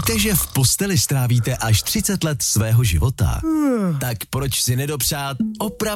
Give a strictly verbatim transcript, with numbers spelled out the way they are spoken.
Víte, že v posteli strávíte až třicet let svého života? Tak proč si nedopřát opravdu